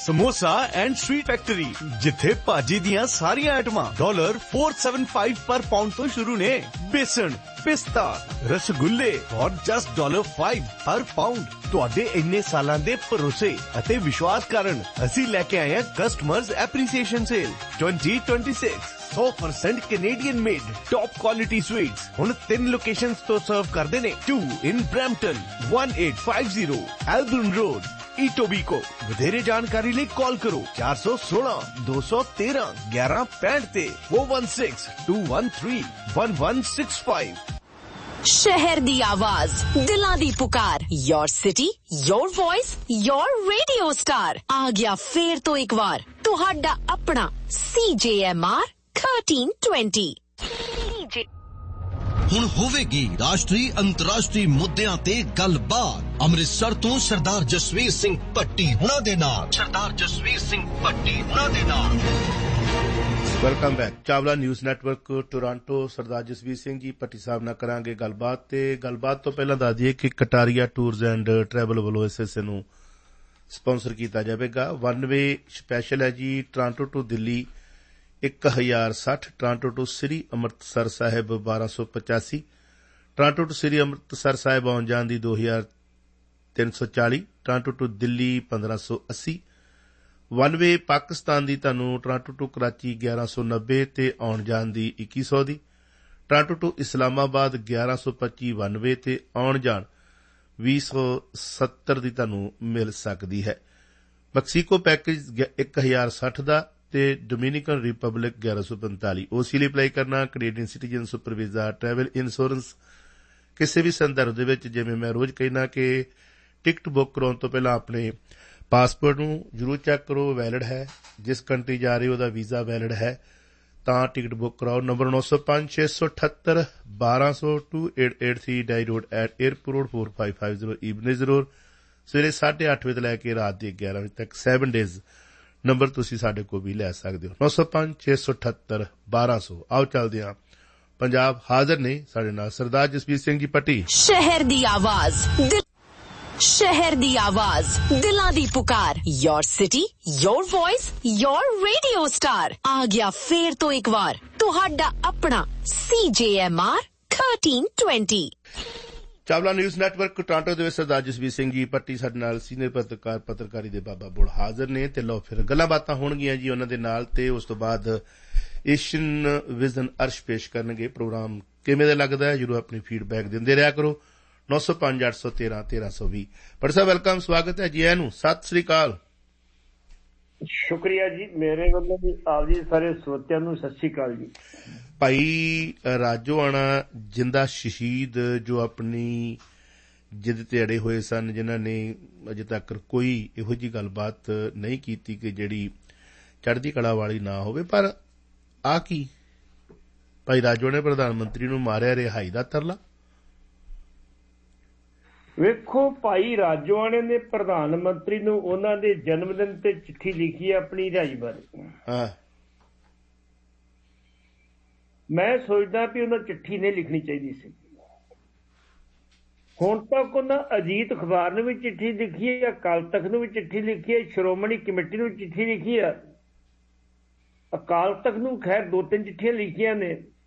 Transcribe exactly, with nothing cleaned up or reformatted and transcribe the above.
Samosa and sweet factory जिथे भाजी दियां सारियां आइटमां डॉलर फोर सेवन फाइव पर पाउंड तो शुरू ने। बेसन, पिस्ता, रसगुल्ले और जस्ट डॉलर फाइव पर पाउंड। तुहाडे इन्ने सालां दे भरोसे अते विश्वास कारण असीं लेके आए हैं customers appreciation cell twenty twenty six. सौ percent Canadian made top quality sweets हुण तीन लोकेशंस तो सर्व करदे ने। To in Brampton, one eight five zero एल्बर्न road, ईटोबीको। वधेरे जानकारी लिए कॉल करो चार सौ सोलह दो सौ तेरह ग्यारह पैंठ ते four one six to one three one one six five. शहर दी आवाज, दिलां दी पुकार, your city, your voice, your radio star आ गया फेर तो एक बार तुहाडा अपना सी जे एम आर थर्टीन ट्वेंटी। ਹੁਣ ਹੋਵੇਗੀ ਰਾਸ਼ਟਰੀ ਅੰਤਰਰਾਸ਼ਟਰੀ ਮੁੱਦਿਆਂ ਤੇ ਗੱਲਬਾਤ ਅੰਮ੍ਰਿਤਸਰ ਤੋਂ ਸਰਦਾਰ ਜਸਵੀਰ ਸਿੰਘ ਭੱਟੀ ਹੁਣਾਂ ਦੇ ਨਾਲ ਸਰਦਾਰ ਜਸਵੀਰ ਸਿੰਘ ਭੱਟੀ ਹੁਣਾਂ ਦੇ ਨਾਲ। Welcome back. Chawla news network Toronto. ਸਰਦਾਰ ਜਸਵੀਰ ਸਿੰਘ ਜੀ ਭੱਟੀ ਸਾਹਿਬ ਨਾਲ ਕਰਾਂਗੇ ਗੱਲਬਾਤ। ਤੇ ਗੱਲਬਾਤ ਤੋਂ ਪਹਿਲਾਂ ਦੱਸ ਦਈਏ ਕਿ ਕਟਾਰੀਆ ਟੂਰਜ਼ ਐਂਡ ਟਰੈਵਲ ਵੱਲੋਂ ਇਸ ਹਿੱਸੇ ਨੂੰ ਸਪਾਂਸਰ ਕੀਤਾ ਜਾਵੇਗਾ। ਵਨ ਵੇ ਸਪੈਸ਼ਲ ਹੈ ਜੀ ਟੋਰਾਂਟੋ ਟੂ ਦਿੱਲੀ ਇੱਕ ਹਜ਼ਾਰ ਸੱਠ, ਟੋਰਾਂਟੋ ਟੂ ਸ੍ਰੀ ਅੰਮ੍ਰਿਤਸਰ ਸਾਹਿਬ ਬਾਰਾਂ ਸੌ ਪਚਾਸੀ, ਟੋਰਾਂਟੋ ਟੂ ਸ੍ਰੀ ਅੰਮ੍ਰਿਤਸਰ ਸਾਹਿਬ ਆਉਣ ਜਾਣ ਦੀ ਦੋ ਹਜ਼ਾਰ ਤਿੰਨ ਸੌ ਚਾਲੀ, ਟੋਰਾਂਟੋ ਟੂ ਦਿੱਲੀ ਪੰਦਰਾਂ ਸੌ ਅੱਸੀ। ਵਨ ਵੇ ਪਾਕਿਸਤਾਨ ਦੀ ਤੁਹਾਨੂੰ ਟੋਰਾਂਟੋ ਟੂ ਕਰਾਚੀ ਗਿਆਰਾਂ ਸੌ ਨੱਬੇ ਤੇ ਆਉਣ ਜਾਣ ਦੀ ਇੱਕੀ ਸੌ ਦੀ। ਟੋਰਾਂਟੋ ਟੂ ਇਸਲਾਮਾਬਾਦ ਗਿਆਰਾਂ ਸੌ ਪੱਚੀ ਵਨ ਵੇ ਤੇ ਆਉਣ ਜਾਣ ਵੀਹ ਸੌ ਸੱਤਰ ਦੀ ਤੁਹਾਨੂੰ ਮਿਲ ਸਕਦੀ ਹੈ। ਮੈਕਸੀਕੋ ਪੈਕੇਜ ਇੱਕ ਹਜ਼ਾਰ ਸੱਠ ਦਾ ਤੇ ਡੋਮਿਨਿਕਨ ਰਿਪਬਲਿਕ ਗਿਆਰਾਂ ਸੌ ਪੰਤਾਲੀ। ਉਸੇ ਲਈ ਅਪਲਾਈ ਕਰਨਾ Canadian citizen super visa travel insurance. ਕਿਸੇ ਵੀ ਸੰਦਰਭ ਦੇ ਵਿੱਚ ਜਿਵੇਂ ਮੈਂ ਰੋਜ਼ ਕਹਿਣਾ ਕਿ ਟਿਕਟ ਬੁੱਕ ਕਰਾਉਣ ਤੋਂ ਪਹਿਲਾਂ ਆਪਣੇ ਪਾਸਪੋਰਟ ਨੂੰ ਜ਼ਰੂਰ ਚੈੱਕ ਕਰੋ ਵੈਲਿਡ ਹੈ। ਜਿਸ ਕੰਟਰੀ ਜਾ ਰਹੇ ਉਹਦਾ ਵੀਜ਼ਾ ਵੈਲਿਡ ਹੈ ਤਾਂ ਟਿਕਟ ਬੁੱਕ ਕਰਾਓ। ਨੰਬਰ ਨੌ ਸੌ ਪੰਜ ਛੇ ਸੌ ਅਠੱਤਰ ਬਾਰਾਂ ਸੌ to eight eight three dye road at airport road four five five zero ਈਬਨੇਜ਼ road. ਸਵੇਰੇ ਸਾਢੇ ਅੱਠ ਵਜੇ ਤੋਂ ਲੈ ਕੇ ਰਾਤ ਦੇ ਗਿਆਰਾਂ ਵਜੇ ਤੱਕ ਸੈਵਨ ਡੇਜ਼ ਨੰਬਰ ਤੁਸੀਂ ਸਾਡੇ ਕੋਲ ਵੀ ਲੈ ਸਕਦੇ ਹੋ। ਨੌ ਸੌ ਪੰਜ ਛੇ ਸੌ ਅਠੱਤਰ ਬਾਰਾਂ ਸੌ। ਆਓ ਚੱਲਦੇ ਹਾਂ ਪੰਜਾਬ। ਹਾਜ਼ਰ ਨੇ ਸਾਡੇ ਨਾਲ ਸਰਦਾਰ ਜਸਵੀਰ ਸਿੰਘ ਜੀ ਭੱਟੀ। ਸ਼ਹਿਰ ਦੀ ਆਵਾਜ਼, ਸ਼ਹਿਰ ਦੀ ਆਵਾਜ਼, ਦਿਲਾਂ ਦੀ ਪੁਕਾਰ, your city, your voice, your radio star आ गया फेर तो एक बार तुहाडा अपना सी जे M R thirteen twenty. Chawla news network Toronto ਦੇ ਵਿੱਚ ਸਰਦਾਰ ਜਸਵੀਰ ਸਿੰਘ ਜੀ ਭੱਟੀ ਸਾਡੇ ਨਾਲ ਸੀਨੀਅਰ ਪੱਤਰਕਾਰ ਪੱਤਰਕਾਰੀ ਦੇ ਬਾਬਾ ਬੁੜ ਹਾਜ਼ਰ ਨੇ। ਤੇ ਲਓ ਫਿਰ ਗੱਲਾਂ ਬਾਤਾਂ ਹੋਣਗੀਆਂ ਜੀ ਉਹਨਾਂ ਦੇ ਨਾਲ। ਤੇ ਉਸ ਤੋਂ ਬਾਅਦ ਏਸ਼ੀਅਨ ਵਿਜ਼ਨ ਅਰਸ਼ ਪੇਸ਼ ਕਰਨਗੇ। ਪ੍ਰੋਗਰਾਮ ਕਿਵੇਂ ਦਾ ਲੱਗਦਾ ਹੈ ਜਰੂਰ ਆਪਣੀ ਫੀਡਬੈਕ ਦਿੰਦੇ ਰਿਹਾ ਕਰੋ। ਨੌ ਸੌ ਪੰਜ ਅੱਠ ਸੌ ਤੇਰਾਂ ਤੇਰਾਂ ਸੌ ਵੀਹ। ਭੱਟੀ ਸਾਹਿਬ ਵੈਲਕਮ, ਸਵਾਗਤ ਹੈ ਜੀ। ਇਹਨੂੰ ਸਤਿ ਸ੍ਰੀ ਅਕਾਲ। ਸ਼ੁਕਰੀਆ ਜੀ। ਮੇਰੇ ਵੱਲੋਂ ਵੀ ਆਪ ਜੀ ਸਾਰੇ ਸਰੋਤਿਆਂ ਨੂੰ ਸਤਿ ਸ੍ਰੀ ਅਕਾਲ ਜੀ। ਭਾਈ ਰਾਜੋਆਣਾ ਜਿੰਦਾ ਸ਼ਹੀਦ ਜੋ ਆਪਣੀ ਜਿੱਦ ਤੇ ਅੜੇ ਹੋਏ ਸਨ, ਜਿਨ੍ਹਾਂ ਨੇ ਅਜੇ ਤੱਕ ਕੋਈ ਇਹੋ ਜਿਹੀ ਗੱਲਬਾਤ ਨਹੀਂ ਕੀਤੀ ਕਿ ਜਿਹੜੀ ਚੜ੍ਹਦੀ ਕਲਾ ਵਾਲੀ ਨਾ ਹੋਵੇ। ਪਰ ਆ ਕੀ ਭਾਈ ਰਾਜੋਆਣਾ ਨੇ ਪ੍ਰਧਾਨ ਮੰਤਰੀ ਨੂੰ ਮਾਰਿਆ, ਰਿਹਾਈ ਦਾ ਤਰਲਾ। ਵੇਖੋ, ਭਾਈ ਰਾਜੋਆਣੇ ਨੇ ਪ੍ਰਧਾਨ ਮੰਤਰੀ ਨੂੰ ਉਹਨਾਂ ਦੇ ਜਨਮ ਦਿਨ ਤੇ ਚਿੱਠੀ ਲਿਖੀ ਹੈ ਆਪਣੀ ਰਿਹਾਈ ਬਾਰੇ। ਹਾਂ, ਮੈਂ ਸੋਚਦਾ ਵੀ ਉਹਨਾਂ ਚਿੱਠੀ ਨਹੀਂ ਲਿਖਣੀ ਚਾਹੀਦੀ ਸੀ। ਹੁਣ ਤੱਕ ਉਹਨਾਂ ਅਜੀਤ ਅਖਬਾਰ ਨੂੰ ਵੀ ਚਿੱਠੀ ਲਿਖੀ ਹੈ, ਅਕਾਲ ਤਖਤ ਨੂੰ ਵੀ ਚਿੱਠੀ ਲਿਖੀ ਹੈ, ਸ਼੍ਰੋਮਣੀ ਕਮੇਟੀ ਨੂੰ ਚਿੱਠੀ ਲਿਖੀ ਹੈ, ਅਕਾਲ ਤਖਤ ਨੂੰ ਖੈਰ ਦੋ ਤਿੰਨ ਚਿੱਠੀਆਂ ਲਿਖੀਆਂ ਨੇ,